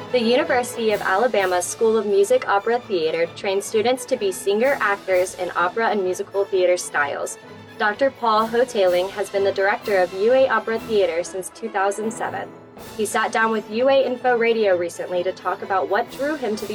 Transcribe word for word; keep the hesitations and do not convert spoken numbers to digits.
The University of Alabama School of Music Opera Theater trains students to be singer-actors in opera and musical theater styles. Doctor Paul Hotaling has been the director of U A Opera Theater since two thousand seven. He sat down with U A Info Radio recently to talk about what drew him to the